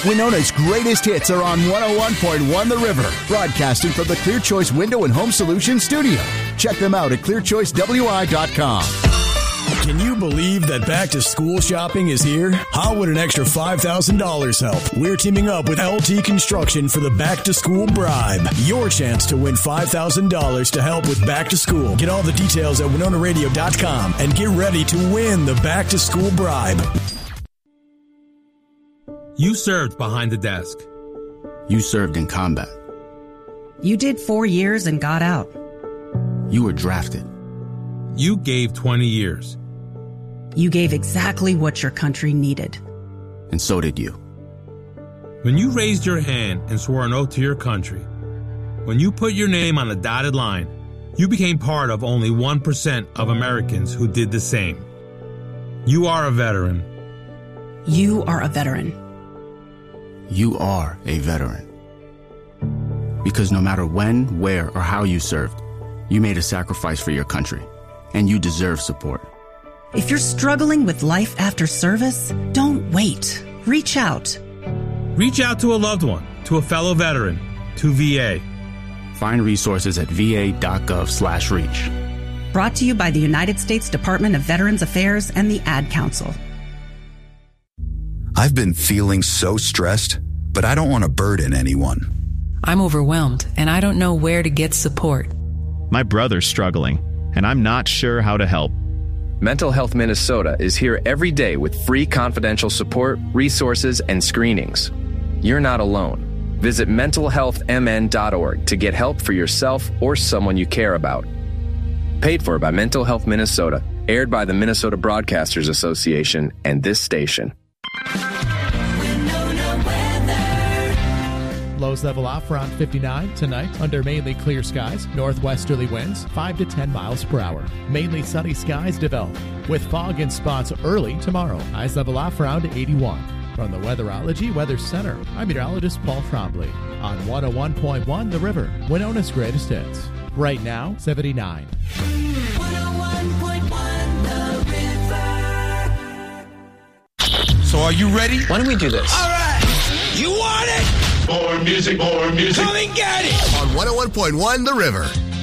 Winona's greatest hits are on 101.1 The River, broadcasting from the Clear Choice Window and Home Solutions studio. Check them out at clearchoicewi.com. Can you believe that back-to-school shopping is here? How would an extra $5,000 help? We're teaming up with LT Construction for the back-to-school bribe. Your chance to win $5,000 to help with back-to-school. Get all the details at WinonaRadio.com and get ready to win the back-to-school bribe. You served behind the desk. You served in combat. You did 4 years and got out. You were drafted. You gave 20 years. You gave exactly what your country needed. And so did you. When you raised your hand and swore an oath to your country, when you put your name on a dotted line, you became part of only 1% of Americans who did the same. You are a veteran. You are a veteran. You are a veteran. Because no matter when, where, or how you served, you made a sacrifice for your country, and you deserve support. If you're struggling with life after service, don't wait. Reach out. Reach out to a loved one, to a fellow veteran, to VA. Find resources at va.gov/reach. Brought to you by the United States Department of Veterans Affairs and the Ad Council. I've been feeling so stressed, but I don't want to burden anyone. I'm overwhelmed, and I don't know where to get support. My brother's struggling, and I'm not sure how to help. Mental Health Minnesota is here every day with free confidential support, resources, and screenings. You're not alone. Visit mentalhealthmn.org to get help for yourself or someone you care about. Paid for by Mental Health Minnesota, aired by the Minnesota Broadcasters Association and this station. Lows level off around 59 tonight under mainly clear skies. Northwesterly winds 5 to 10 miles per hour. Mainly sunny skies develop with fog in spots early tomorrow. Highs level off around 81. From the Weatherology Weather Center, I'm meteorologist Paul Trombley on 101.1 The River, Winona's greatest hits. Right now, 79. 101.1 The River. So are you ready? Why don't we do this? All right. You want it? More music, more music. Come and get it. On 101.1 The River.